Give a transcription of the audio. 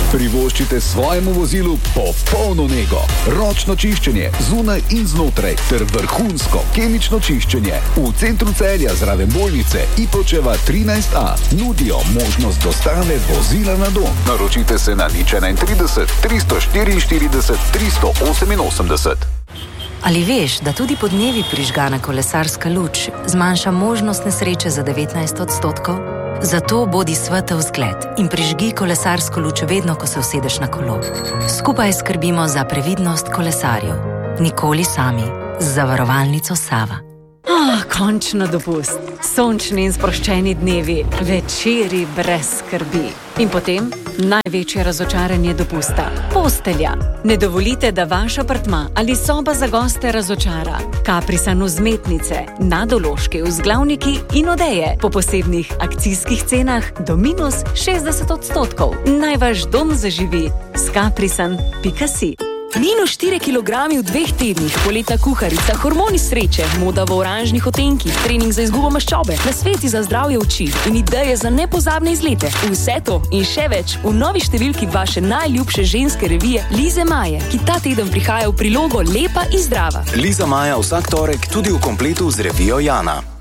Privoščite svojemu vozilu popolno nego, ročno čiščenje zunaj in znotraj ter vrhunsko kemično čiščenje. V centru Celja zraven bolnice Ipočeva 13A nudijo možnost dostave vozila na dom. Naročite se na 031 344 388. Ali veš, da tudi podnevi prižgana kolesarska luč zmanjša možnost nesreče za 19%? Zato bodi svetel zgled in prižgi kolesarsko luč vedno, ko se usedeš na kolo. Skupaj skrbimo za previdnost kolesarjev. Nikoli sami. Z zavarovalnico Sava. Končno dopust. Sončni in sproščeni dnevi, večeri brez skrbi. In potem največje razočaranje dopusta. Postelja. Ne dovolite, da vaš apartma ali soba za goste razočara. Kaprisan vzmetnice, nadološki vzglavniki in odeje po posebnih akcijskih cenah do minus 60%. Naj vaš dom zaživi s kaprisan.si. Minus 4 kilogrami v 2 tednih, poletna kuharica, hormoni sreče, moda v oranžnih otenkih, trening za izgubo maščobe, nasveti za zdravje oči in ideje za nepozabne izlete. Vse to in še več v novi številki vaše najljubše ženske revije Lize Maje, ki ta teden prihaja v prilogo Lepa in zdrava. Liza Maja vsak torek tudi v kompletu z revijo Jana.